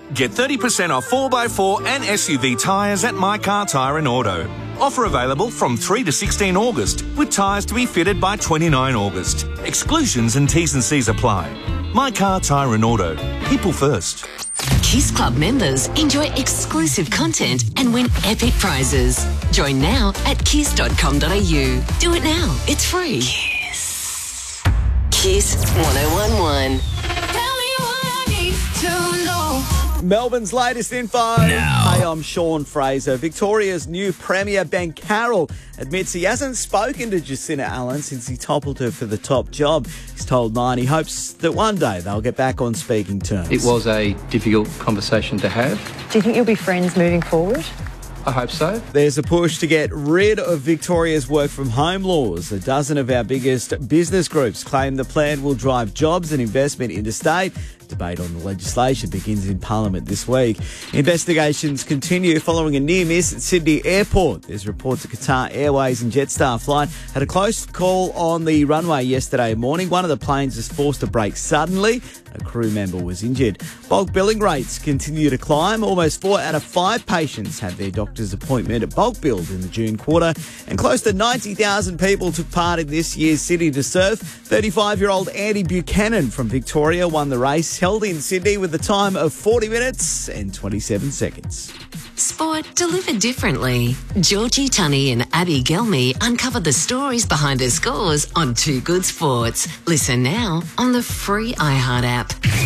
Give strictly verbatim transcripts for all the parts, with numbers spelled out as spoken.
Get thirty percent off four by four and S U V tyres at My Car Tyre and Auto. Offer available from three to sixteen August, with tyres to be fitted by twenty-nine August. Exclusions and T's and C's apply. My Car Tyre and Auto. People first. Kiss Club members enjoy exclusive content and win epic prizes. Join now at kiss dot com dot a u. Do it now. It's free. Kiss. Kiss one oh one one. Tell me what I need to know. Melbourne's latest info. Now. Hey, I'm Sean Fraser. Victoria's new Premier, Ben Carroll, admits he hasn't spoken to Jacinta Allen since he toppled her for the top job. He's told Nine he hopes that one day they'll get back on speaking terms. It was a difficult conversation to have. Do you think you'll be friends moving forward? I hope so. There's a push to get rid of Victoria's work from home laws. A dozen of our biggest business groups claim the plan will drive jobs and investment interstate. Debate on the legislation begins in Parliament this week. Investigations continue following a near miss at Sydney Airport. There's reports that Qatar Airways and Jetstar flight had a close call on the runway yesterday morning. One of the planes was forced to brake suddenly. A crew member was injured. Bulk billing rates continue to climb. Almost four out of five patients had their doctor's appointment at bulk billed in the June quarter, and close to ninety thousand people took part in this year's City to Surf. thirty-five-year-old Andy Buchanan from Victoria won the race, held in Sydney with a time of forty minutes and twenty-seven seconds. Sport delivered differently. Georgie Tunney and Abby Gelmy uncovered the stories behind the scores on Two Good Sports. Listen now on the free iHeart app.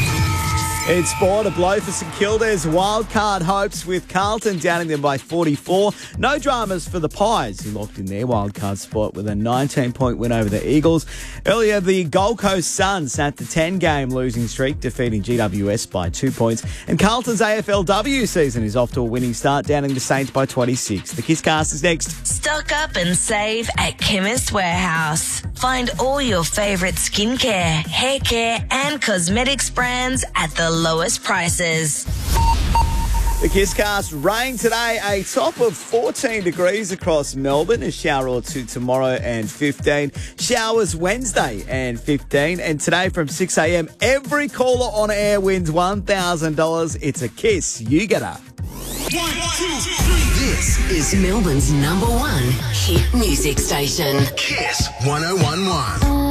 In sport, a blow for St Kilda's wildcard hopes with Carlton downing them by forty-four. No dramas for the Pies, who locked in their wildcard spot with a nineteen-point win over the Eagles. Earlier, the Gold Coast Suns snapped a ten-game losing streak, defeating G W S by two points. And Carlton's A F L W season is off to a winning start, downing the Saints by twenty-six. The Kisscast is next. Stock up and save at Chemist Warehouse. Find all your favourite skincare, hair care and cosmetics brands at the lowest prices. The Kisscast, rain today, a top of fourteen degrees across Melbourne, a shower or two tomorrow and fifteen. Showers Wednesday and fifteen. And today from six a.m, every caller on air wins one thousand dollars. It's a Kiss. You get up. One, two, three. This is Melbourne's number one hit music station. Kiss one oh one one.